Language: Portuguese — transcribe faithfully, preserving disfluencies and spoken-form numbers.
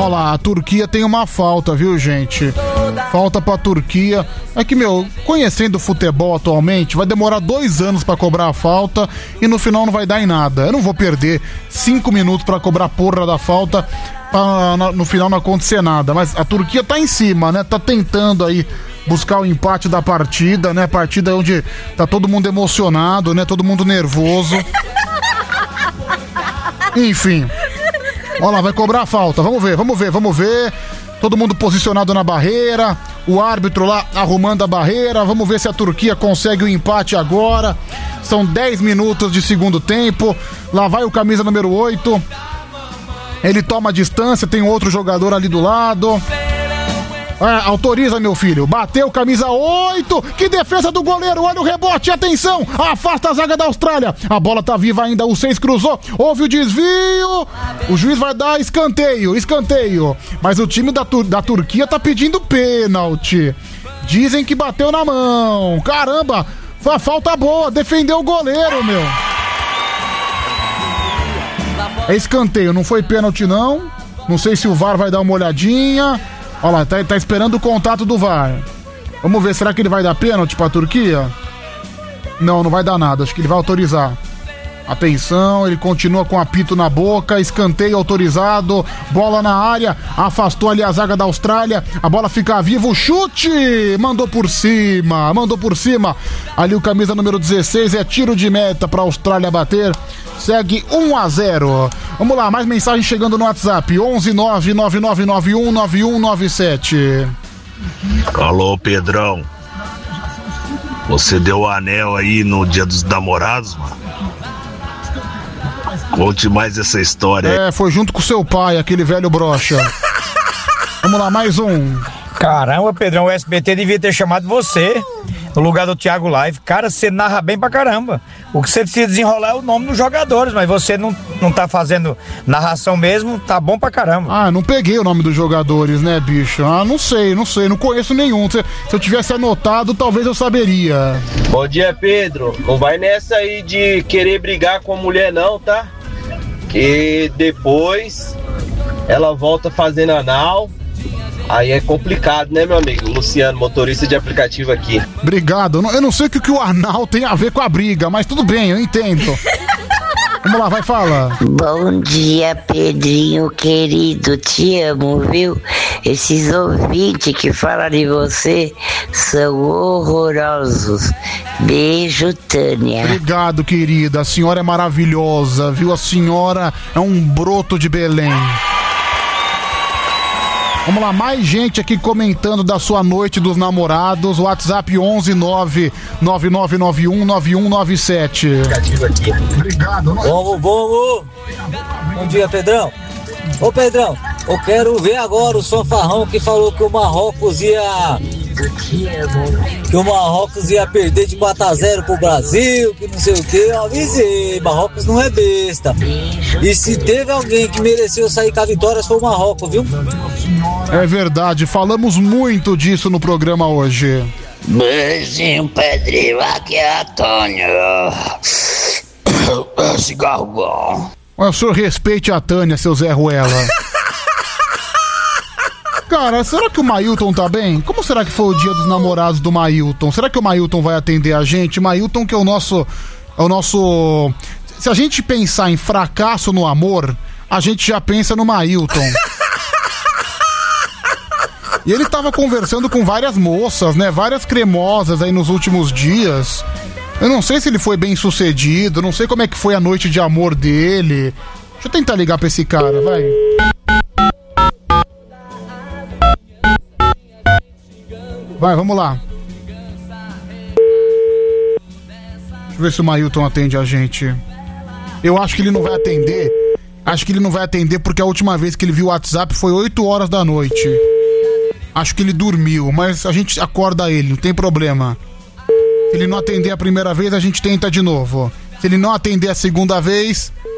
Olha lá, a Turquia tem uma falta, viu, gente? Falta pra Turquia. É que, meu, conhecendo o futebol atualmente, vai demorar dois anos pra cobrar a falta e no final não vai dar em nada. Eu não vou perder cinco minutos pra cobrar a porra da falta pra no final não acontecer nada. Mas a Turquia tá em cima, né? Tá tentando aí buscar o empate da partida, né? Partida onde tá todo mundo emocionado, né? Todo mundo nervoso. Enfim. Olha lá, vai cobrar a falta. Vamos ver, vamos ver, vamos ver. Todo mundo posicionado na barreira. O árbitro lá arrumando a barreira. Vamos ver se a Turquia consegue o empate agora. São dez minutos de segundo tempo. Lá vai o camisa número oito. Ele toma a distância, tem outro jogador ali do lado. É, autoriza, meu filho. Bateu, camisa oito. Que defesa do goleiro. Olha o rebote. Atenção. Afasta a zaga da Austrália. A bola tá viva ainda. O seis cruzou. Houve o desvio. O juiz vai dar escanteio. Escanteio. Mas o time da, Tur- da Turquia tá pedindo pênalti. Dizem que bateu na mão. Caramba. Foi a falta boa. Defendeu o goleiro, meu. É escanteio. Não foi pênalti, não. Não sei se o V A R vai dar uma olhadinha. Olha lá, tá, tá esperando o contato do V A R. Vamos ver, será que ele vai dar pênalti pra Turquia? Não, não vai dar nada, acho que ele vai autorizar. Atenção, ele continua com apito na boca, escanteio autorizado, bola na área, afastou ali a zaga da Austrália, a bola fica viva, o chute, mandou por cima, mandou por cima, ali o camisa número dezesseis, é tiro de meta pra Austrália bater, segue um a zero. Vamos lá, mais mensagem chegando no WhatsApp, onze nove nove nove nove um nove um nove sete. Alô, Pedrão, você deu o anel aí no Dia dos Namorados, mano? Conte mais essa história. É, foi junto com seu pai, aquele velho broxa. Vamos lá, mais um. Caramba, Pedrão, o S B T devia ter chamado você no lugar do Thiago Live. Cara, você narra bem pra caramba. O que você precisa desenrolar é o nome dos jogadores, mas você não, não tá fazendo narração mesmo, tá bom pra caramba. Ah, não peguei o nome dos jogadores, né, bicho? Ah, não sei, não sei, não conheço nenhum. Se, se eu tivesse anotado, talvez eu saberia. Bom dia, Pedro. Não vai nessa aí de querer brigar com a mulher não, tá? Que depois ela volta fazendo anal. Aí é complicado, né, meu amigo? Luciano, motorista de aplicativo aqui. Obrigado. Eu não, eu não sei o que, que o anal tem a ver com a briga, mas tudo bem, eu entendo. Vamos lá, vai, fala. Bom dia, Pedrinho querido, te amo, viu? Esses ouvintes que falam de você são horrorosos. Beijo, Tânia. Obrigado, querida. A senhora é maravilhosa, viu? A senhora é um broto de Belém. Vamos lá, mais gente aqui comentando da sua noite dos namorados. WhatsApp onze nove nove nove nove um nove um nove sete. Obrigado. Vamos, vamos. Bom dia, Pedrão. Ô, Pedrão, eu quero ver agora o fanfarrão que falou que o Marrocos ia... que o Marrocos ia perder de quatro a zero pro Brasil, que não sei o que. Eu avisei, Marrocos não é besta. E se teve alguém que mereceu sair com a vitória, foi o Marrocos, viu? É verdade, falamos muito disso no programa hoje. Beijinho, Pedrinho, aqui é Antônio. Cigarro bom. O senhor respeite a Tânia, seu Zé Ruela. Cara, será que o Mailton tá bem? Como será que foi o dia dos namorados do Mailton? Será que o Mailton vai atender a gente? Mailton que é o nosso... É o nosso... Se a gente pensar em fracasso no amor, a gente já pensa no Mailton. E ele tava conversando com várias moças, né? Várias cremosas aí nos últimos dias. Eu não sei se ele foi bem sucedido, não sei como é que foi a noite de amor dele. Deixa eu tentar ligar pra esse cara, vai. Vai, vamos lá. Deixa eu ver se o Mailton atende a gente. Eu acho que ele não vai atender. Acho que ele não vai atender porque a última vez que ele viu o WhatsApp foi oito horas da noite. Acho que ele dormiu, mas a gente acorda ele, não tem problema. Se ele não atender a primeira vez, a gente tenta de novo. Se ele não atender a segunda vez,